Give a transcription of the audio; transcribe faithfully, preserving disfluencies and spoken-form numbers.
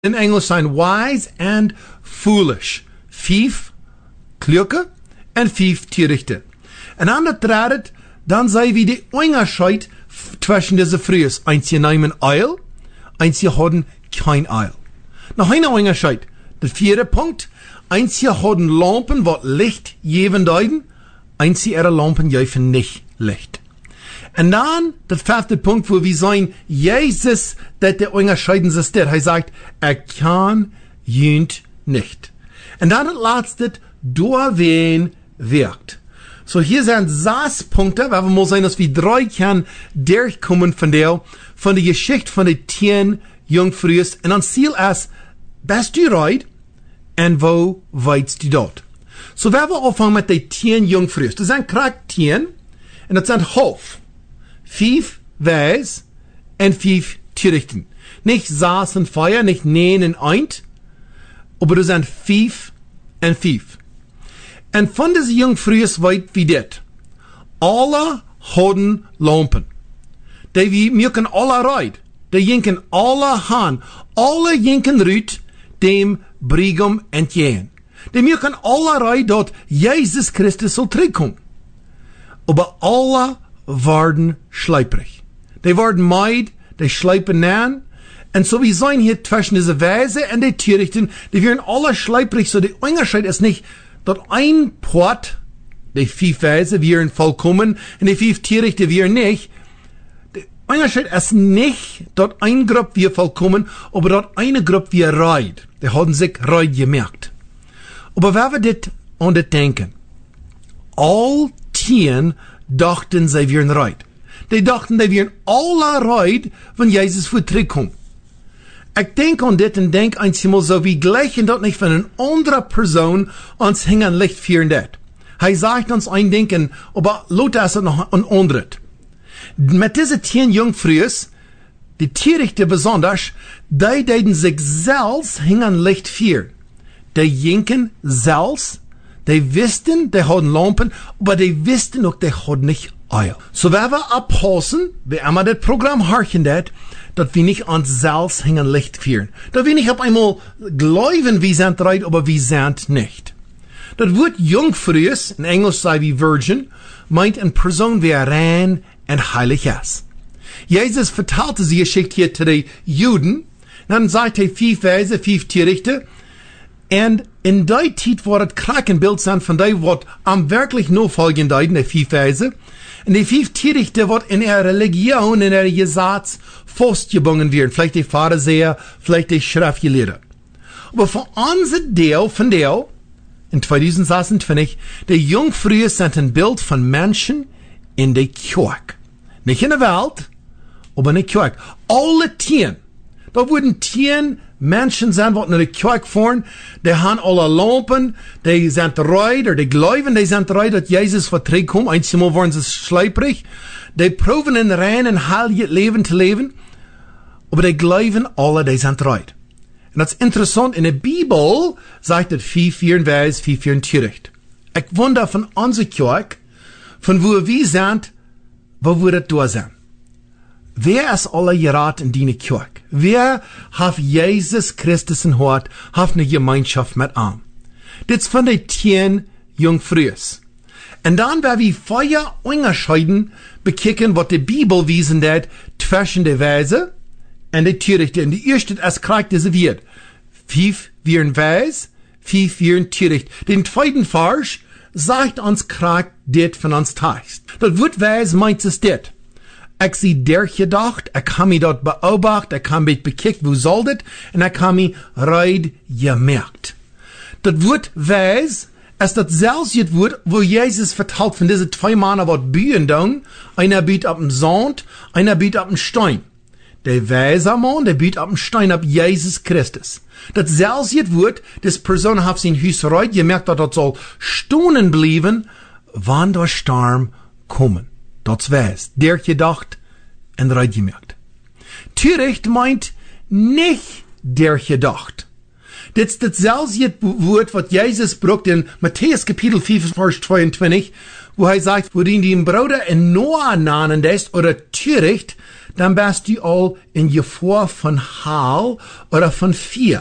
in English zijn wise and foolish. Vijf kluke en vijf törichte. En aan dat draad, dan zei wie die Unterschied zwischen diese Frühes. Eins je nehmen Eil, eins je hadden kein Eil. Noch ein Unterschied. Der vierte Punkt. Eins je hadden Lampen, wat Licht geven deuten. Eins je ihre Lampen geven nicht Licht. En dan, der vijfde Punkt, wo wir sagen, Jesus, dat der unterscheiden sich der. Er sagt, er kann jünt nicht. Und dann das letzte, durch wen wirkt. So hier sind sechs Punkte, weil wir mal sehen, dass wir drei können durchkommen von der, von der Geschichte von den zehn Jungfrühes. Und dann Ziel ist, bist du reid und wo weißt du dort? So werden wir anfangen mit den zehn Jungfrühes. Das sind gerade zehn und das sind Hof. Fünf Weis und fünf Törichten. Nicht Saß und Feuer, nicht Nähen und Eint, aber das sind fünf und fünf. Und von diesen Jungfrühes weit wie das. Alle haben Lampen. Die wie mirken alle reid. Die jinken alle han. Alle jinken rüt dem Brigum entgehen. Die mirken alle reid dort Jesus Christus soll zurückkommen. Aber alle werden schleiprig. Die werden meid, die schleipen nähen. Und so wie sein hier zwischen diese Weise und die Törichten, die werden alle schleiprig. So die Unterschied ist nicht, dort ein Port, die fünf Weise, wir vollkommen, und die fünf Törichte, wir nicht. Der Unterschied ist nicht, dort ein Gruppe wir vollkommen, aber dort eine Gruppe wir reid. Die haben sich reid gemerkt. Aber wenn wir das an das denken, all zehn dachten, sie wären reid. Die dachten, die wären alle reid, wenn Jesus vor zurückkommt. Ich denk an dit en denk einmal so, wie gleichen dort nicht von einer anderen Person uns hängen Licht führen det. Er sagt uns ein Denken, aber lot es noch ein anderes. Mit diesen zehn Jungfrühes, die Törichte besonders, die deuten sich selbst hängen Licht führen. Die jinken selbst, die wisten, die haben Lampen, aber die wisten auch, die haben nicht Eil. So wenn wir abpassen, wie immer das Programm harchen det, dass wir nicht ans selbst hängen Licht führen. Dass wir nicht auf einmal glauben, wir sind reid, aber wir sind nicht. Das Wort Jungfrühes, in Englisch sei wie Virgin, meint eine Person, wie rein und heilig ist. Jesus verteilte die Geschichte hier zu den Juden, dann sagt er fünf Weise, fünf Törichte, und in der Zeit war das Krakenbild sein von dem, was am wirklich nur folgen deuten, die fünf Weise, und die fünf Törichte, was in ihrer Religion, in ihrer Gesetz festgebunden werden. Vielleicht die Pharisäer, vielleicht die Schriftgelehrten. Aber von unserem Teil, von der, in zwanzig sechsundzwanzig, die Jungfrühe sind ein Bild von Menschen in der Kirche. Nicht in der Welt, aber in der Kirche. Alle zehn. Da wurden zehn Menschen sein, die in der Kirche fahren, die haben alle Lampen, die sind reid, oder die glauben, die sind reid, dass Jesus verträgt. Einmal waren sie schleiprig. Die proben in rein und heilig Leben zu leben, aber die glauben alle, die sind reid. Und das ist interessant, in der Bibel sagt es fünf, vier, Weis, fünf, vier, Töricht. Ich wundere von unserer Kirche, von wo wir sind, wo wir da sind. Wer ist alle geraten in die Kirche? Wer hat Jesus Christus in Hort, hat eine Gemeinschaft mit ihm? Das ist von den zehn Jungfrühes. Und dann werden wir vorher unterscheiden, bekicken, was die Bibel wiesen hat, zwischen der Weise und der Törichte. Und die erste ist kriegt diese wird. Fünf wären Weis, fünf wären Töricht. Den zweiten Vers sagt uns kriegt dit von uns Text. Das Wort Weis meint es dit. Ich sie durchgedacht, ich habe mich dort beobachtet, ich habe mich bekickt, wo soll das? Und ich habe mich reid gemerkt. Das Wort Weis ist das selbst Wort, wo Jesus verteilt von diesen zwei Männern, was bühen tun. Einer büht ab dem Sand, einer büht ab dem Stein. Der weise Mann, der büht ab dem Stein ab Jesus Christus. Das selbst Wort, das Person hat sein Haus reid gemerkt, dass das soll stunden bleiben, wann der Sturm kommen. Das weiß, der gedacht und reid gemerkt. Töricht meint nicht der gedacht. Das ist das selbe Wort, was Jesus brucht in Matthäus Kapitel vier, Vers zweiundzwanzig, wo er sagt, worin die Bruder in Noah nahen ist, oder Töricht, dann bist du all in Gefahr von Hall oder von Vier.